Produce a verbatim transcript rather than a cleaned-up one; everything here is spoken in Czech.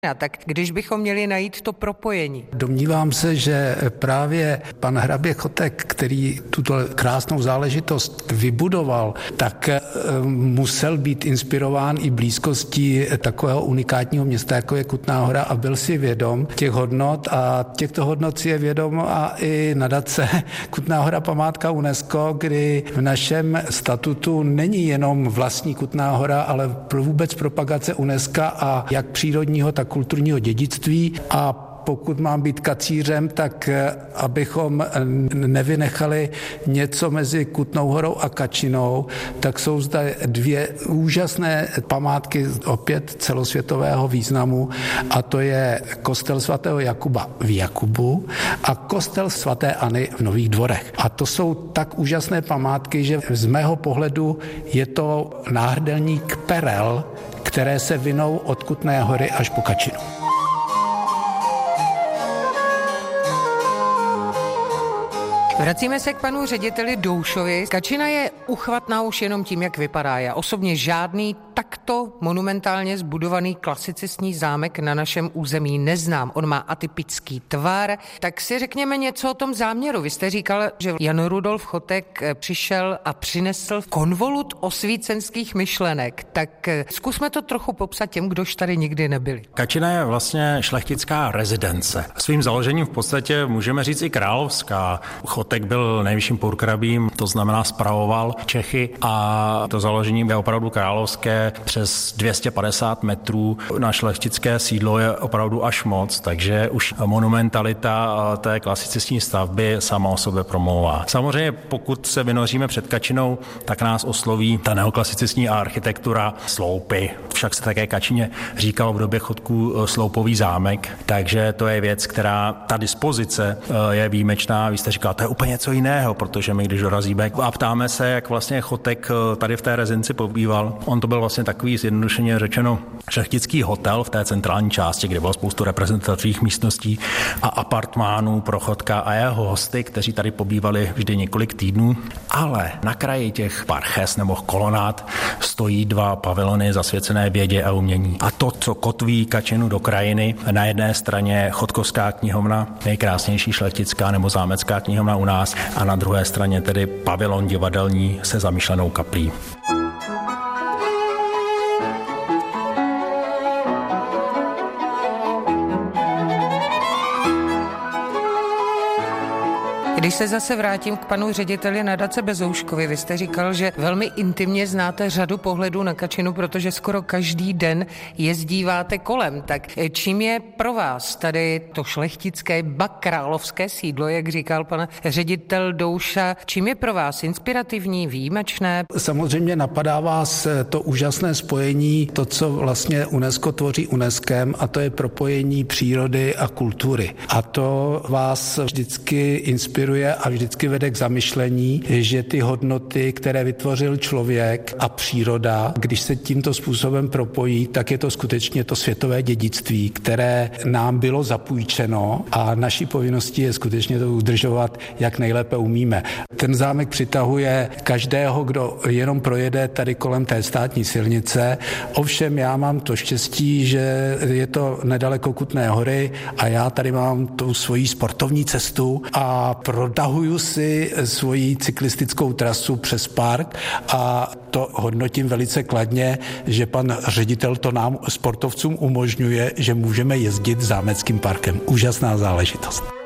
A tak když bychom měli najít to propojení? Domnívám se, že právě pan hrabě Chotek, který tuto krásnou záležitost vybudoval, tak musel být inspirován i blízkostí takového unikátního města, jako je Kutná Hora, a byl si vědom těch hodnot, a těchto hodnot si je vědom a i nadace Kutná Hora památka UNESCO, kdy v našem statutu není jenom vlastní Kutná Hora, ale vůbec propagace UNESCO a jak přírodního, tak kulturního dědictví. A pokud mám být kacířem, tak abychom nevynechali něco mezi Kutnou Horou a Kačinou, tak jsou zde dvě úžasné památky opět celosvětového významu, a to je kostel svatého Jakuba v Jakubu a kostel svaté Anny v Nových Dvorech. A to jsou tak úžasné památky, že z mého pohledu je to náhrdelník perel, které se vinou od Kutné Hory až po Kačinu. Vracíme se k panu řediteli Doušovi. Kačina je uchvatná už jenom tím, jak vypadá. Já osobně žádný takto monumentálně zbudovaný klasicistní zámek na našem území neznám. On má atypický tvar. Tak si řekněme něco o tom záměru. Vy jste říkal, že Jan Rudolf Chotek přišel a přinesl konvolut osvícenských myšlenek. Tak zkusme to trochu popsat těm, kdož tady nikdy nebyli. Kačina je vlastně šlechtická rezidence. Svým založením v podstatě můžeme říct i královská. Chotek byl nejvyšším purkrabím, to znamená spravoval Čechy, a to založení je opravdu královské, přes dvě stě padesát metrů. Na šlechtické sídlo je opravdu až moc, takže už monumentalita té klasicistní stavby sama o sobě promlouvá. Samozřejmě pokud se vynoříme před Kačinou, tak nás osloví ta neoklasicistní architektura, sloupy. Však se také Kačině říkalo v době Chotků sloupový zámek, takže to je věc, která, ta dispozice je výjimečná. Vy jste říkal, to je úplně něco jiného, protože my, když dorazíme a ptáme se, jak vlastně Chotek tady v té rezidenci pobýval, on to byl vlastně takový zjednodušeně řečeno šlechtický hotel v té centrální části, kde bylo spoustu reprezentativních místností a apartmánů pro Chotka a jeho hosty, kteří tady pobývali vždy několik týdnů. Ale na kraji těch parches nebo kolonád stojí dva pavilony zasvěcené vědě a umění. A to, co kotví Kačinu do krajiny, na jedné straně Chodkovská knihovna, nejkrásnější šlechtická nebo zámecká knihovna u nás, a na druhé straně tedy pavilon divadelní se zamýšlenou kaplí. Když se zase vrátím k panu řediteli nadace Bezouškovi, vy jste říkal, že velmi intimně znáte řadu pohledů na Kačinu, protože skoro každý den jezdíváte kolem. Tak čím je pro vás tady to šlechtické, ba královské sídlo, jak říkal pan ředitel Douša, čím je pro vás inspirativní, výjimečné? Samozřejmě napadá vás to úžasné spojení, to, co vlastně UNESCO tvoří UNESCem, a to je propojení přírody a kultury. A to vás vždycky inspiruje a vždycky vede k zamyšlení, že ty hodnoty, které vytvořil člověk a příroda, když se tímto způsobem propojí, tak je to skutečně to světové dědictví, které nám bylo zapůjčeno, a naší povinností je skutečně to udržovat, jak nejlépe umíme. Ten zámek přitahuje každého, kdo jenom projede tady kolem té státní silnice. Ovšem já mám to štěstí, že je to nedaleko Kutné Hory a já tady mám tu svoji sportovní cestu a protahuju si svoji cyklistickou trasu přes park, a to hodnotím velice kladně, že pan ředitel to nám sportovcům umožňuje, že můžeme jezdit zámeckým parkem. Úžasná záležitost.